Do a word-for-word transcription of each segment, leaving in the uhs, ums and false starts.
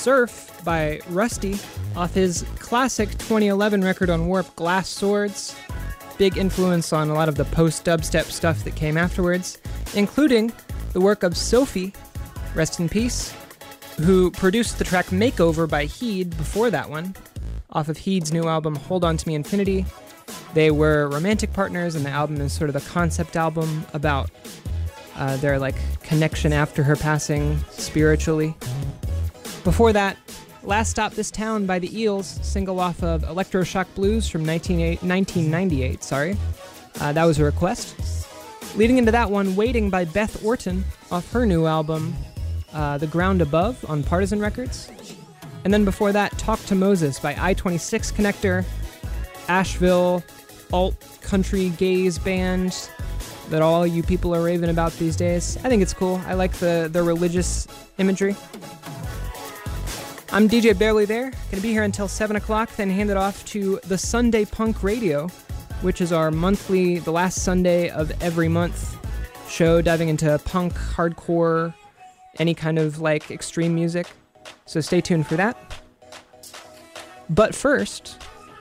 Surf by Rusty off his classic twenty eleven record on Warp, Glass Swords. Big influence on a lot of the post-dubstep stuff that came afterwards, including the work of Sophie, rest in peace, who produced the track Makeover by Heed before that one, off of Heed's new album Hold On To Me Infinity. They were romantic partners, and the album is sort of the concept album about uh, their like connection after her passing spiritually. Before that, Last Stop This Town by the Eels, single off of Electroshock Blues from nineteen ninety-eight, sorry. Uh, that was a request. Leading into that one, Waiting by Beth Orton off her new album, uh, The Ground Above on Partisan Records. And then before that, Talk to Moses by I twenty-six Connector, Asheville alt-country gaze band that all you people are raving about these days. I think it's cool. I like the, the religious imagery. I'm D J Barely There, going to be here until seven o'clock, then hand it off to the Sunday Punk Radio, which is our monthly, the last Sunday of every month show diving into punk, hardcore, any kind of like extreme music. So stay tuned for that. But first,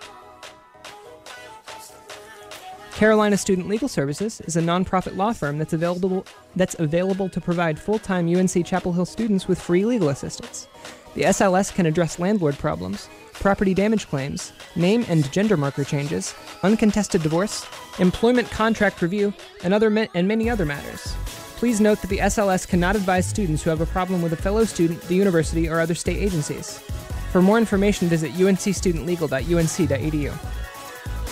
Carolina Student Legal Services is a nonprofit law firm that's available that's available to provide full-time U N C Chapel Hill students with free legal assistance. The S L S can address landlord problems, property damage claims, name and gender marker changes, uncontested divorce, employment contract review, and other ma- and many other matters. Please note that the S L S cannot advise students who have a problem with a fellow student, the university, or other state agencies. For more information, visit u n c student legal dot u n c dot e d u.